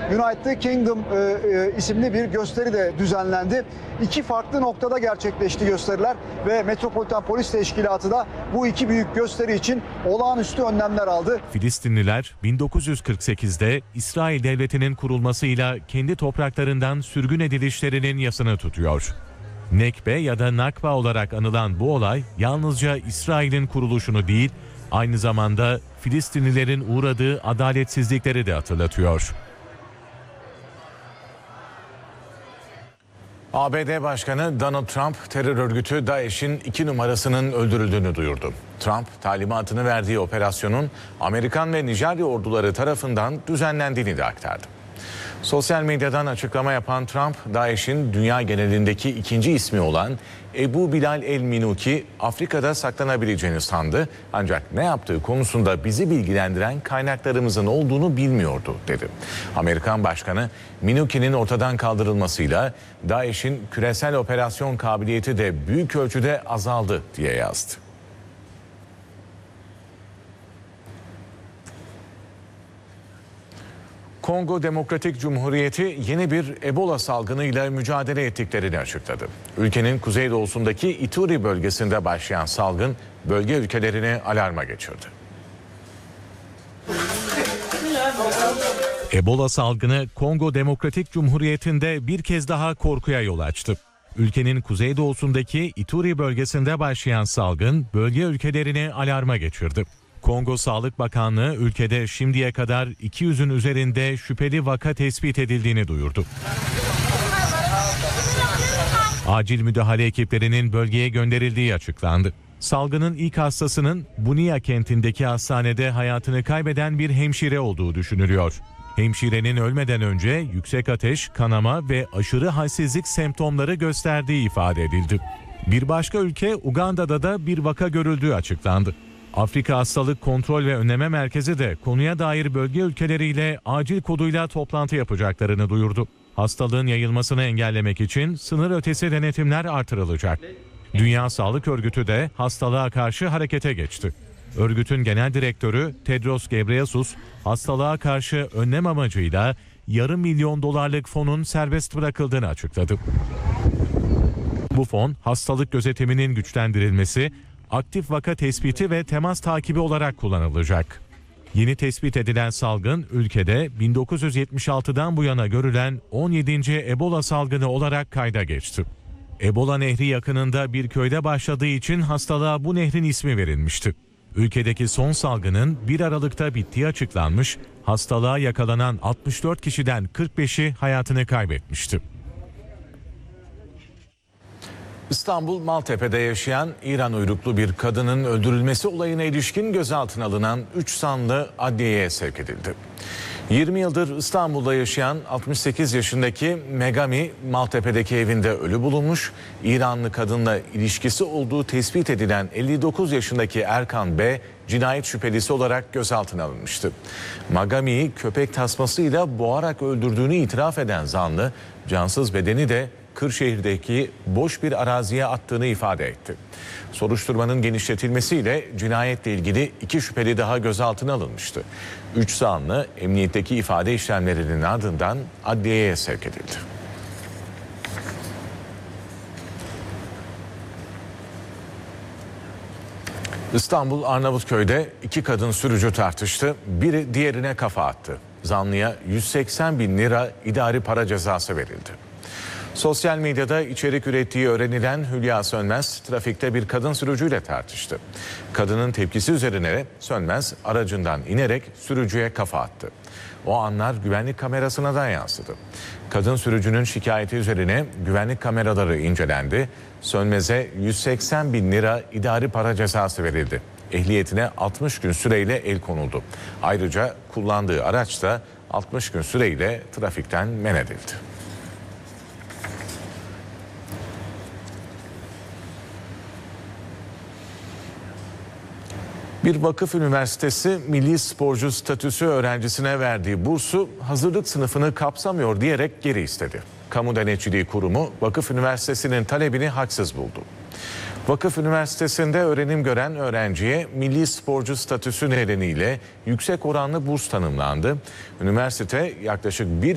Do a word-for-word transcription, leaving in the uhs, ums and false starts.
United Kingdom e, e, isimli bir gösteri de düzenlendi. İki farklı noktada gerçekleşti gösteriler ve Metropolitan Polis Teşkilatı da bu iki büyük gösteri için olağanüstü önlemler aldı. Filistinliler bin dokuz yüz kırk sekizde İsrail Devleti'nin kurulmasıyla kendi topraklarından sürgün edilişlerinin yasını tutuyor. Nekbe ya da Nakba olarak anılan bu olay yalnızca İsrail'in kuruluşunu değil, aynı zamanda Filistinlilerin uğradığı adaletsizlikleri de hatırlatıyor. A B D Başkanı Donald Trump, terör örgütü DAEŞ'in iki numarasının öldürüldüğünü duyurdu. Trump, talimatını verdiği operasyonun Amerikan ve Nijerya orduları tarafından düzenlendiğini de aktardı. Sosyal medyadan açıklama yapan Trump, DAEŞ'in dünya genelindeki ikinci ismi olan Ebu Bilal el-Minuki Afrika'da saklanabileceğini sandı. Ancak ne yaptığı konusunda bizi bilgilendiren kaynaklarımızın olduğunu bilmiyordu dedi. Amerikan Başkanı, Minuki'nin ortadan kaldırılmasıyla DAEŞ'in küresel operasyon kabiliyeti de büyük ölçüde azaldı diye yazdı. Kongo Demokratik Cumhuriyeti yeni bir Ebola salgınıyla mücadele ettiklerini açıkladı. Ülkenin kuzeydoğusundaki Ituri bölgesinde başlayan salgın bölge ülkelerini alarma geçirdi. Ebola salgını Kongo Demokratik Cumhuriyeti'nde bir kez daha korkuya yol açtı. Ülkenin kuzeydoğusundaki Ituri bölgesinde başlayan salgın bölge ülkelerini alarma geçirdi. Kongo Sağlık Bakanlığı ülkede şimdiye kadar iki yüzün üzerinde şüpheli vaka tespit edildiğini duyurdu. Acil müdahale ekiplerinin bölgeye gönderildiği açıklandı. Salgının ilk hastasının Bunia kentindeki hastanede hayatını kaybeden bir hemşire olduğu düşünülüyor. Hemşirenin ölmeden önce yüksek ateş, kanama ve aşırı halsizlik semptomları gösterdiği ifade edildi. Bir başka ülke Uganda'da da bir vaka görüldüğü açıklandı. Afrika Hastalık Kontrol ve Önleme Merkezi de konuya dair bölge ülkeleriyle acil koduyla toplantı yapacaklarını duyurdu. Hastalığın yayılmasını engellemek için sınır ötesi denetimler artırılacak. Dünya Sağlık Örgütü de hastalığa karşı harekete geçti. Örgütün genel direktörü Tedros Ghebreyesus, hastalığa karşı önlem amacıyla yarım milyon dolarlık fonun serbest bırakıldığını açıkladı. Bu fon, hastalık gözetiminin güçlendirilmesi, aktif vaka tespiti ve temas takibi olarak kullanılacak. Yeni tespit edilen salgın ülkede bin dokuz yüz yetmiş altıdan bu yana görülen on yedinci Ebola salgını olarak kayda geçti. Ebola Nehri yakınında bir köyde başladığı için hastalığa bu nehrin ismi verilmişti. Ülkedeki son salgının bir Aralık'ta bittiği açıklanmış, hastalığa yakalanan altmış dört kişiden kırk beşi hayatını kaybetmişti. İstanbul Maltepe'de yaşayan İran uyruklu bir kadının öldürülmesi olayına ilişkin gözaltına alınan üç sanlı adliyeye sevk edildi. yirmi yıldır İstanbul'da yaşayan altmış sekiz yaşındaki Megami Maltepe'deki evinde ölü bulunmuş. İranlı kadınla ilişkisi olduğu tespit edilen elli dokuz yaşındaki Erkan B cinayet şüphelisi olarak gözaltına alınmıştı. Megami'yi köpek tasmasıyla boğarak öldürdüğünü itiraf eden zanlı, cansız bedeni de Kırşehir'deki boş bir araziye attığını ifade etti. Soruşturmanın genişletilmesiyle cinayetle ilgili iki şüpheli daha gözaltına alınmıştı. Üç zanlı emniyetteki ifade işlemlerinin ardından adliyeye sevk edildi. İstanbul Arnavutköy'de iki kadın sürücü tartıştı. Biri diğerine kafa attı. Zanlıya yüz seksen bin lira idari para cezası verildi. Sosyal medyada içerik ürettiği öğrenilen Hülya Sönmez trafikte bir kadın sürücüyle tartıştı. Kadının tepkisi üzerine Sönmez aracından inerek sürücüye kafa attı. O anlar güvenlik kamerasına da yansıdı. Kadın sürücünün şikayeti üzerine güvenlik kameraları incelendi. Sönmez'e yüz seksen bin lira idari para cezası verildi. Ehliyetine altmış gün süreyle el konuldu. Ayrıca kullandığı araç da altmış gün süreyle trafikten men edildi. Bir vakıf üniversitesi milli sporcu statüsü öğrencisine verdiği bursu hazırlık sınıfını kapsamıyor diyerek geri istedi. Kamu Denetçiliği Kurumu vakıf üniversitesinin talebini haksız buldu. Vakıf Üniversitesi'nde öğrenim gören öğrenciye milli sporcu statüsü nedeniyle yüksek oranlı burs tanımlandı. Üniversite yaklaşık bir